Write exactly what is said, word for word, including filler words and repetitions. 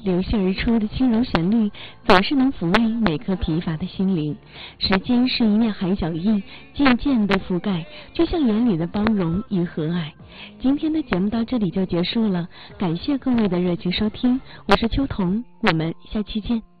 流泻而出的轻柔旋律，总是能抚慰每颗疲乏的心灵。时间是一面海角翼，渐渐地覆盖，就像眼里的包容与和蔼。今天的节目到这里就结束了，感谢各位的热情收听，我是秋彤，我们下期见。